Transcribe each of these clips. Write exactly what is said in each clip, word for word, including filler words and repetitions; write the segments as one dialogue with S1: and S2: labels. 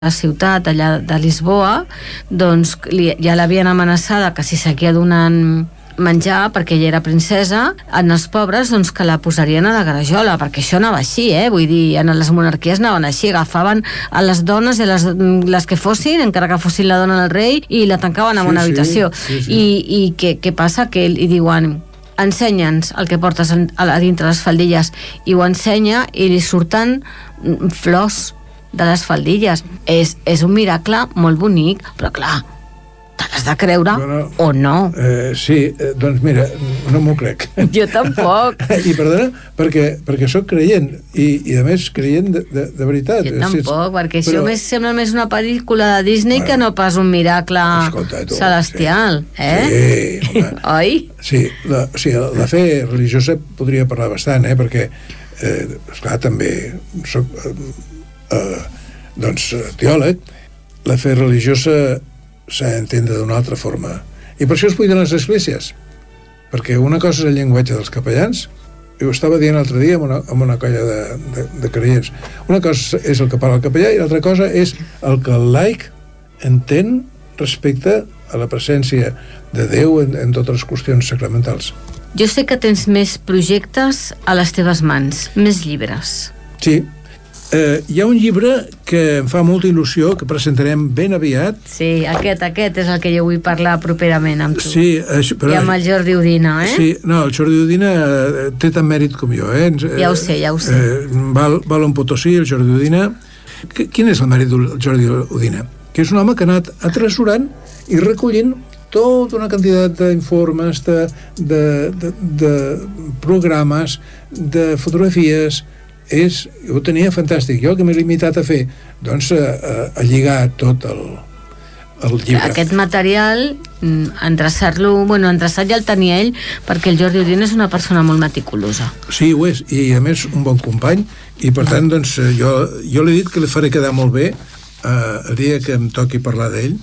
S1: la ciutat allà de Lisboa, doncs li, ja l'havien amenaçada que si seguia donant menjar, perquè ella era princesa, en els pobres doncs que la posarien a la grajola, perquè això anava així, eh? Vull dir, en les monarquies anaven així, agafaven a les dones i les, les que fossin, encara que fossin la dona del rei, i la tancaven en sí, una habitació. Sí, sí, sí. I, i què, què passa? Que li diuen, ensenya'ns el que portes a, a dintre les faldilles, i ho ensenya i li surten flors de les faldilles. És, és un miracle molt bonic, però clar, te l'has de creure bueno, o no?
S2: Eh, sí, eh, doncs mira, no m'ho crec.
S1: Jo tampoc.
S2: I perdona, perquè, perquè sóc creient, i, i a més creient de, de, de veritat.
S1: Jo tampoc,
S2: sí,
S1: perquè
S2: però...
S1: això més sembla més una pel·lícula de Disney bueno, que no pas un miracle escolta, tu, celestial. Sí. Eh?
S2: Sí, home.
S1: Oi?
S2: Sí, la, o sigui, la fe religiosa podria parlar bastant, eh? Perquè, eh, esclar, també soc eh, eh, doncs, teòleg. La fe religiosa s'ha d'entendre d'una altra forma. I per això es buiden les esglésies. Perquè una cosa és el llenguatge dels capellans, i ho estava dient l'altre dia amb una, amb una colla de, de, de creients. Una cosa és el que parla el capellà i l'altra cosa és el que el laic entén respecte a la presència de Déu en, en totes les qüestions sacramentals.
S1: Jo sé que tens més projectes a les teves mans, més llibres.
S2: Sí. Eh, hi ha un llibre que em fa molta il·lusió, que presentarem ben aviat.
S1: Sí, aquest, aquest és el que jo vull parlar properament amb tu.
S2: Sí, això, però...
S1: I amb el Jordi Udina, eh?
S2: Sí, no, el Jordi Udina té tant mèrit com jo, eh?
S1: Ja ho sé, ja ho sé.
S2: Eh, val, val un Potosí, el Jordi Udina. Quin és el mèrit del Jordi Udina? Que és un home que ha anat atresorant i recollint tota una quantitat d'informes, de, de, de, de programes, de fotografies. És, ho tenia fantàstic. Jo el que m'he limitat a fer, doncs a, a, a lligar tot el, el llibre.
S1: Aquest material, endreçar-lo, bueno, endreçat ja el tenia ell, perquè el Jordi Udina és una persona molt meticulosa.
S2: Sí, ho és, i a més un bon company, i per tant, doncs, jo, jo li he dit que li faré quedar molt bé eh, el dia que em toqui parlar d'ell,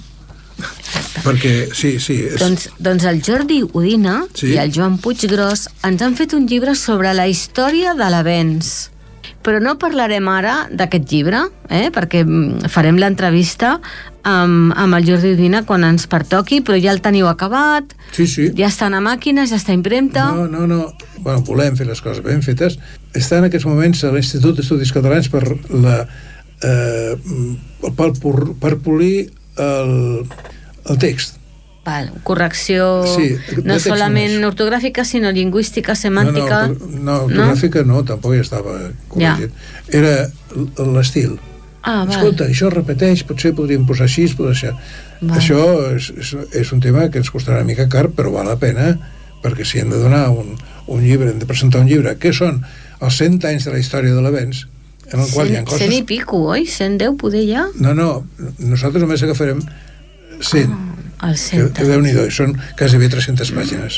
S2: perquè, sí, sí... És...
S1: Doncs, doncs el Jordi Udina sí? I el Joan Puiggròs ens han fet un llibre sobre la història de l'avenç. Però no parlarem ara d'aquest llibre, eh? Perquè farem l'entrevista amb, amb el Jordi Udina quan ens pertoqui, però ja el teniu acabat,
S2: sí, sí.
S1: Ja està a màquines, ja està a impremta...
S2: No, no, no, bueno, volem fer les coses ben fetes. Està en aquests moments a l'Institut d'Estudis Catalans per, la, eh, per, per polir el, el text.
S1: Val, correcció sí, no solament només. Ortogràfica, sinó lingüística, semàntica...
S2: No, no, no ortogràfica no? no, tampoc ja estava corregit. Ja. Era l'estil.
S1: Ah,
S2: escolta, val. Això repeteix, potser podríem posar així, posar això. Val. Això és, és, és un tema que ens costarà una mica car, però val la pena, perquè si hem de donar un, un llibre, hem de presentar un llibre, que són els cent anys de la història de l'avenç, en el qual hi ha coses...
S1: Cent i pico, oi? Cent deu, poder ja?
S2: No, no, nosaltres només agafarem cent.
S1: Ah. El que,
S2: que Déu-n'hi-do, són quasi bé tres-centes pàgines.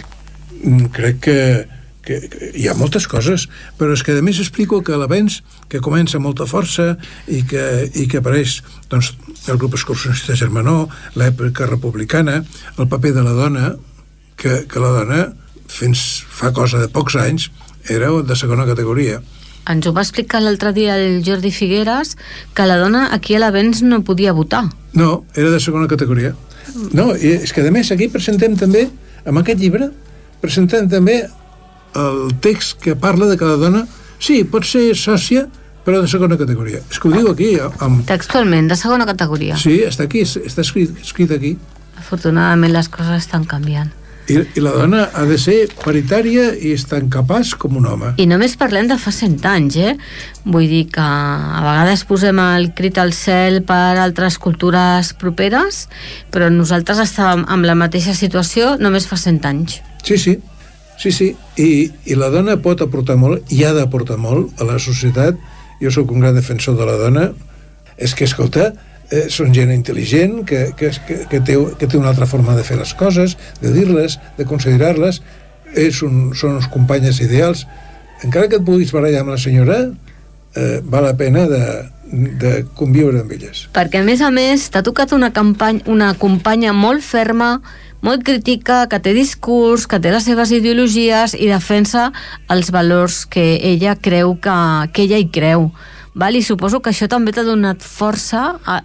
S2: Crec que, que, que hi ha moltes coses, però és que a més explico que l'avenç, que comença amb molta força i que, i que apareix doncs, el grup excursionista germanó, l'època republicana, el paper de la dona, que, que la dona fins fa cosa de pocs anys era de segona categoria.
S1: Ens ho va explicar l'altre dia el Jordi Figueres, que la dona aquí a l'avenç no podia votar.
S2: No, era de segona categoria. No, és que a més aquí presentem també, amb aquest llibre, presentem també el text que parla de que la dona, sí, pot ser sòcia, però de segona categoria. És que ho diu aquí. Amb...
S1: Textualment, de segona categoria.
S2: Sí, està aquí, està escrit, escrit aquí.
S1: Afortunadament les coses estan canviant.
S2: I, I la dona ha de ser paritària i és tan capaç com un home.
S1: I només parlem de fa cent anys, eh? Vull dir que a vegades posem el crit al cel per altres cultures properes, però nosaltres estàvem en la mateixa situació només fa cent anys.
S2: Sí, sí, sí, sí. I, i la dona pot aportar molt, i ha d'aportar molt a la societat. Jo sóc un gran defensor de la dona. És que, escolta, Eh, són gent intel·ligent que, que, que, que, té, que té una altra forma de fer les coses, de dir-les, de considerar-les. És un, són uns companyes ideals. Encara que et puguis barallar amb la senyora, eh, val la pena de, de conviure amb elles.
S1: Perquè a més a més t'ha tocat una, campany, una companya molt ferma, molt crítica, que té discurs, que té les seves ideologies i defensa els valors que ella creu que, que ella hi creu. val? I suposo que això també t'ha donat força a,